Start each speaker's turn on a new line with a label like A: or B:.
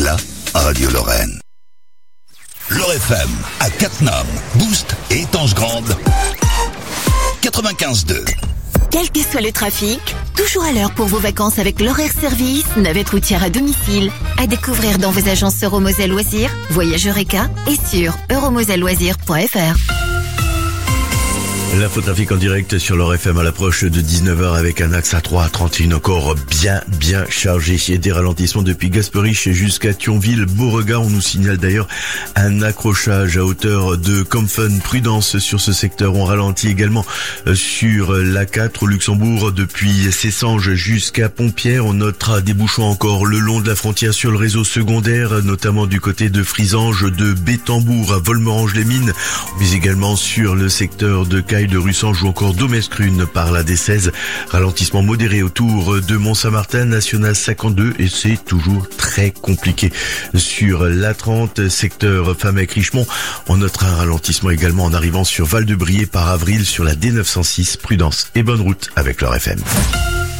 A: la radio Lorraine. L'Or FM à Cattenom, Boust et Étanche Grande. 95.2.
B: Quel que soit le trafic, toujours à l'heure pour vos vacances avec l'horaire service, navette routière à domicile. À découvrir dans vos agences Euromoselle Loisirs, Voyage Eureka et sur euromoselleloisirs.fr.
C: L'infotrafic en direct sur l'Or FM à l'approche de 19h avec un axe A3 à 31 encore bien chargé. Il y a des ralentissements depuis Gasperich jusqu'à Thionville. Beauregard, on nous signale d'ailleurs un accrochage à hauteur de Compfen. Prudence sur ce secteur. On ralentit également sur l'A4 au Luxembourg depuis Cessanges jusqu'à Pompierre. On notera des bouchons encore le long de la frontière sur le réseau secondaire, notamment du côté de Frisange, de Bétambourg à Volmerange-les-Mines, mais également sur le secteur de Caille de Russange ou encore d'Omescrune par la D16. Ralentissement modéré autour de Mont-Saint-Martin, National 52, et c'est toujours très compliqué. Sur l'A30, secteur Famec-Richemont, on notera un ralentissement également en arrivant sur Val-de-Briey par Avril sur la D906. Prudence et bonne route avec l'Or FM.